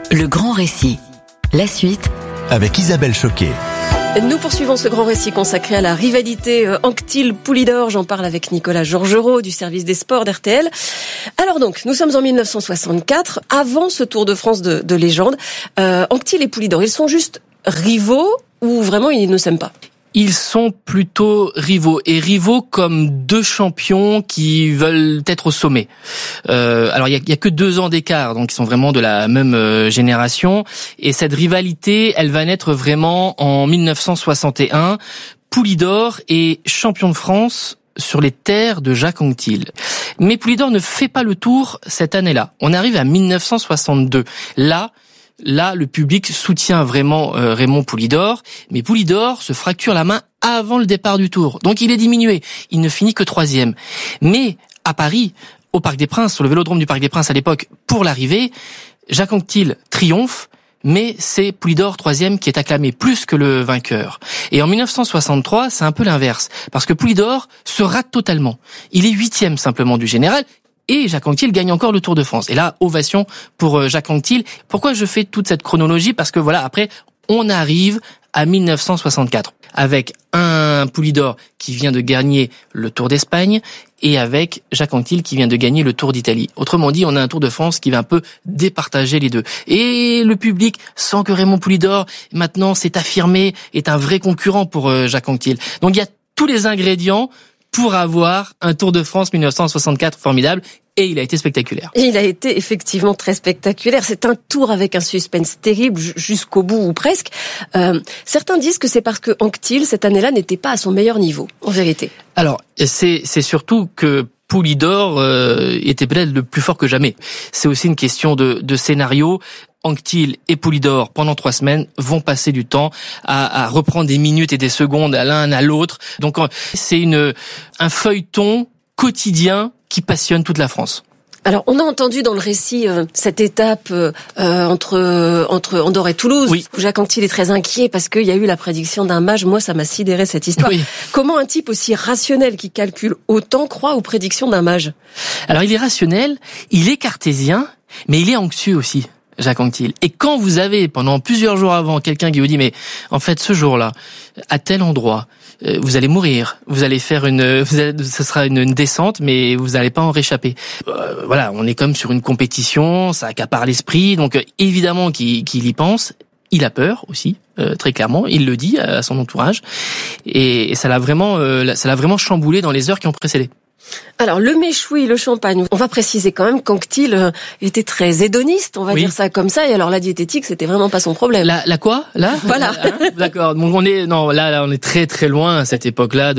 Le grand récit. La suite avec Isabelle Choquet. Nous poursuivons ce grand récit consacré à la rivalité Anquetil-Poulidor. J'en parle avec Nicolas Georgerot du service des sports d'RTL. Alors donc, nous sommes en 1964, avant ce Tour de France de légende. Anquetil et Poulidor, ils sont juste rivaux ou vraiment ils ne s'aiment pas ? Ils sont plutôt rivaux, et rivaux comme deux champions qui veulent être au sommet. Alors il y a que 2 ans d'écart, donc ils sont vraiment de la même génération. Et cette rivalité, elle va naître vraiment en 1961. Poulidor est champion de France sur les terres de Jacques Anquetil. Mais Poulidor ne fait pas le Tour cette année-là. On arrive à 1962. Là, le public soutient vraiment Raymond Poulidor, mais Poulidor se fracture la main avant le départ du Tour. Donc il est diminué, il ne finit que 3e. Mais à Paris, au Parc des Princes, sur le vélodrome du Parc des Princes à l'époque, pour l'arrivée, Jacques Anquetil triomphe, mais c'est Poulidor 3e qui est acclamé plus que le vainqueur. Et en 1963, c'est un peu l'inverse, parce que Poulidor se rate totalement. Il est 8e simplement du général, et Jacques Anquetil gagne encore le Tour de France. Et là, ovation pour Jacques Anquetil. Pourquoi je fais toute cette chronologie ? Parce que voilà, après, on arrive à 1964, avec un Poulidor qui vient de gagner le Tour d'Espagne, et avec Jacques Anquetil qui vient de gagner le Tour d'Italie. Autrement dit, on a un Tour de France qui va un peu départager les deux. Et le public sent que Raymond Poulidor, maintenant, s'est affirmé, est un vrai concurrent pour Jacques Anquetil. Donc il y a tous les ingrédients pour avoir un Tour de France 1964 formidable, et il a été spectaculaire. Et il a été effectivement très spectaculaire. C'est un Tour avec un suspense terrible jusqu'au bout ou presque. Certains disent que c'est parce que Anquetil, cette année-là, n'était pas à son meilleur niveau, en vérité. Alors, c'est surtout que Poulidor était peut-être le plus fort que jamais. C'est aussi une question de scénario. Anquetil et Poulidor, pendant 3 semaines, vont passer du temps à reprendre des minutes et des secondes à l'un à l'autre. Donc, c'est un feuilleton quotidien qui passionne toute la France. Alors, on a entendu dans le récit cette étape entre Andorre et Toulouse, oui, où Jacques Anquetil est très inquiet parce qu'il y a eu la prédiction d'un mage. Moi, ça m'a sidéré cette histoire. Oui. Comment un type aussi rationnel qui calcule autant croit aux prédictions d'un mage ? Alors, il est rationnel, il est cartésien, mais il est anxieux aussi, Jacques Anquetil. Et quand vous avez, pendant plusieurs jours avant, quelqu'un qui vous dit, mais en fait, ce jour-là, à tel endroit, vous allez mourir, vous allez faire ce sera une descente, mais vous n'allez pas en réchapper. Voilà, on est comme sur une compétition, ça accapare l'esprit, donc évidemment qu'il y pense. Il a peur aussi, très clairement. Il le dit à son entourage, et ça l'a vraiment chamboulé dans les heures qui ont précédé. Alors, le méchoui, le champagne, on va préciser quand même qu'Anquetil était très hédoniste, on va dire ça comme ça, et alors la diététique, c'était vraiment pas son problème. La quoi, là? Voilà. D'accord. Donc on est très très loin à cette époque-là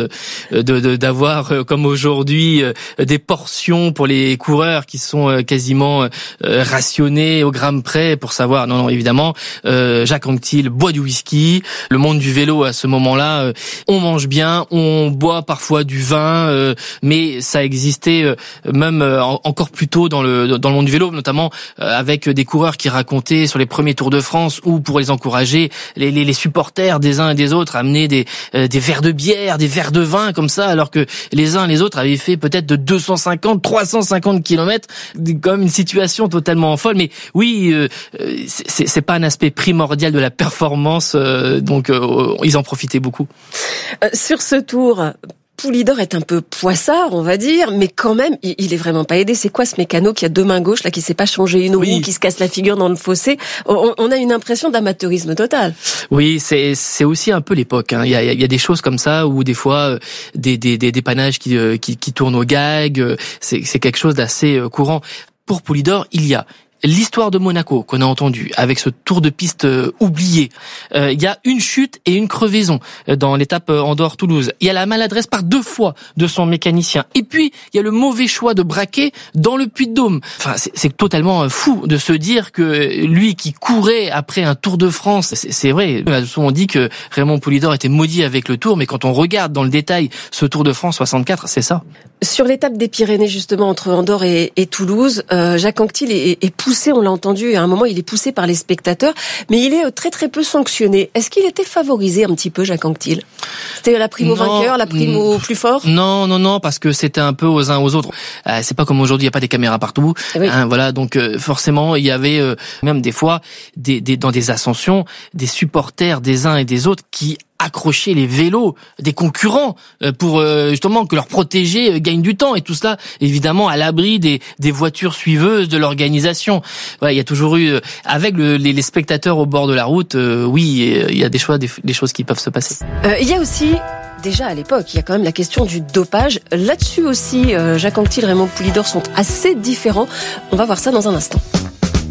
d'avoir, comme aujourd'hui, des portions pour les coureurs qui sont quasiment rationnées au gramme près pour savoir. Non, évidemment, Jacques Anquetil boit du whisky. Le monde du vélo, à ce moment-là, on mange bien, on boit parfois du vin, mais ça existait même encore plus tôt dans le monde du vélo, notamment avec des coureurs qui racontaient sur les premiers Tours de France où, pour les encourager, les supporters des uns et des autres amenaient des verres de bière, des verres de vin comme ça, alors que les uns et les autres avaient fait peut-être de 250, 350 kilomètres, comme une situation totalement folle. Mais oui, c'est pas un aspect primordial de la performance, donc ils en profitaient beaucoup. Sur ce Tour, Poulidor est un peu poissard, on va dire, mais quand même, il est vraiment pas aidé. C'est quoi ce mécano qui a 2 mains gauches, là, qui sait pas changer une roue, qui se casse la figure dans le fossé? On a une impression d'amateurisme total. Oui, c'est aussi un peu l'époque, hein. Il y a des choses comme ça, où des fois, des dépannages qui tournent au gag, c'est quelque chose d'assez courant. Pour Poulidor, il y a l'histoire de Monaco qu'on a entendu avec ce tour de piste oublié. Il y a une chute et une crevaison dans l'étape Andorre-Toulouse. Il y a la maladresse par 2 fois de son mécanicien. Et puis, il y a le mauvais choix de braquer dans le Puy-de-Dôme. Enfin, c'est totalement fou de se dire que lui qui courait après un Tour de France, c'est vrai, on a souvent dit que Raymond Poulidor était maudit avec le Tour, mais quand on regarde dans le détail ce Tour de France 64, c'est ça. Sur l'étape des Pyrénées, justement, entre Andorre et Toulouse, Jacques Anquetil est poussé, on l'a entendu, à un moment, il est poussé par les spectateurs, mais il est très très peu sanctionné. Est-ce qu'il était favorisé un petit peu, Jacques Anquetil? C'était la prime au vainqueur, la prime au plus fort? Non, parce que c'était un peu aux uns aux autres. C'est pas comme aujourd'hui, il y a pas des caméras partout. Oui. Voilà, donc forcément, il y avait même des fois dans des ascensions, des supporters des uns et des autres qui accrocher les vélos des concurrents pour justement que leurs protégés gagnent du temps, et tout cela évidemment à l'abri des voitures suiveuses de l'organisation. Voilà, il y a toujours eu avec les spectateurs au bord de la route, oui, il y a des choses qui peuvent se passer. Il y a aussi déjà à l'époque, il y a quand même la question du dopage. Là-dessus aussi, Jacques Anquetil, Raymond Poulidor sont assez différents. On va voir ça dans un instant.